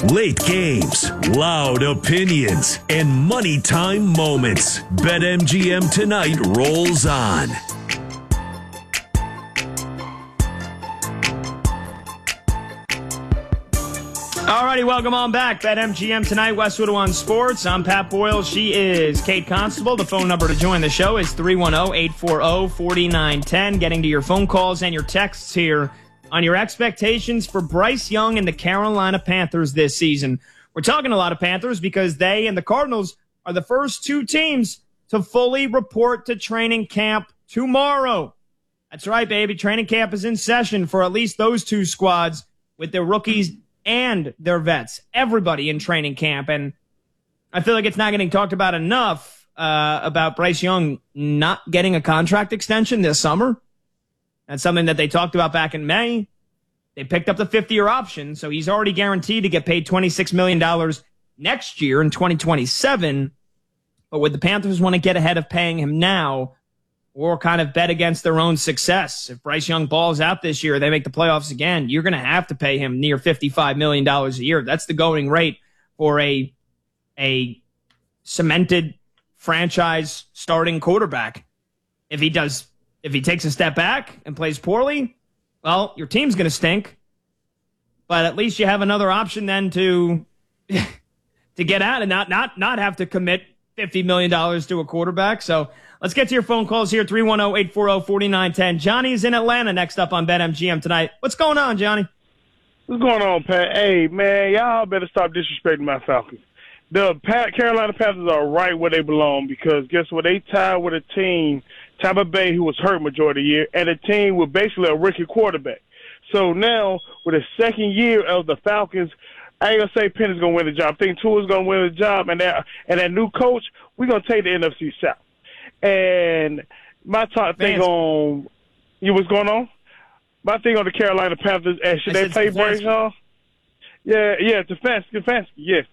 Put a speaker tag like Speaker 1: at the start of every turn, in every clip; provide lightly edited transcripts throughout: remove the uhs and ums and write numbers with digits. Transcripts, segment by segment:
Speaker 1: Late games, loud opinions, and money time moments. BetMGM tonight rolls on.
Speaker 2: Alrighty, welcome on back. BetMGM tonight, Westwood One Sports. I'm Pat Boyle. She is Kate Constable. The phone number to join the show is 310-840-4910. Getting to your phone calls and your texts here on your expectations for Bryce Young and the Carolina Panthers this season. We're talking a lot of Panthers because they and the Cardinals are the first two teams to fully report to training camp tomorrow. That's right, baby. Training camp is in session for at least those two squads with their rookies and their vets, everybody in training camp. And I feel like it's not getting talked about enough about Bryce Young not getting a contract extension this summer. That's something that they talked about back in May. They picked up the 50-year option, so he's already guaranteed to get paid $26 million next year in 2027. But would the Panthers want to get ahead of paying him now or kind of bet against their own success? If Bryce Young balls out this year, they make the playoffs again, you're going to have to pay him near $55 million a year. That's the going rate for a cemented franchise starting quarterback. If he takes a step back and plays poorly, well, your team's going to stink. But at least you have another option then to get out and not have to commit $50 million to a quarterback. So let's get to your phone calls here, 310-840-4910. Johnny is in Atlanta next up on BetMGM tonight. What's going on, Johnny?
Speaker 3: What's going on, Pat? Hey, man, y'all better stop disrespecting my Falcons. The Carolina Panthers are right where they belong because guess what? They tied with a team, Tampa Bay, who was hurt majority of the year, and a team with basically a rookie quarterback. So now, with the second year of the Falcons, I ain't going to say Penny's going to win the job. I think Tua's going to win the job, and that new coach, we're going to take the NFC South. And my top thing on what's going on? My thing on the Carolina Panthers, should they play Bryce Young? Yeah, Stefanski, yes.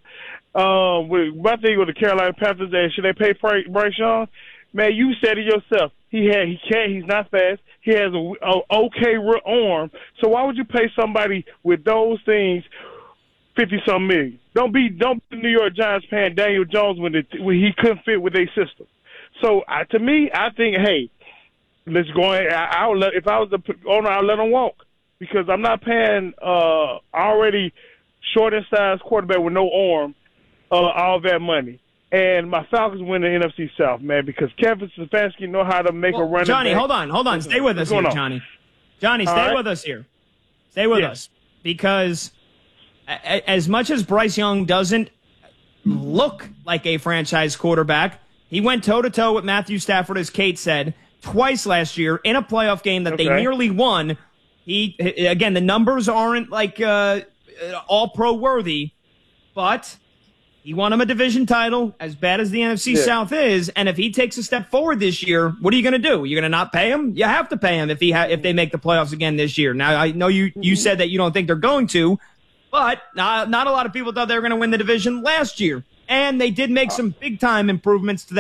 Speaker 3: My thing with the Carolina Panthers, should they pay Bryce Young? Man, you said it yourself. He's not fast. He has an okay arm. So why would you pay somebody with those things 50-some million? Don't be the New York Giants paying Daniel Jones when he couldn't fit with their system. So to me, I think, hey, let's go. If I was the owner, I'd let him walk because I'm not paying already short and size quarterback with no arm all that money. And my Falcons win the NFC South, man, because Kevin Stefanski know how to make a run.
Speaker 2: Johnny, hold on. Stay with us here, Johnny. Johnny, stay with us here. Stay with us. Because as much as Bryce Young doesn't look like a franchise quarterback, he went toe-to-toe with Matthew Stafford, as Kate said, twice last year in a playoff game that they nearly won. Again, the numbers aren't like all-pro worthy, but he won him a division title, as bad as the NFC South is. And if he takes a step forward this year, what are you going to do? You're going to not pay him? You have to pay him if they make the playoffs again this year. Now, I know you said that you don't think they're going to, but not a lot of people thought they were going to win the division last year. And they did make some big-time improvements to that.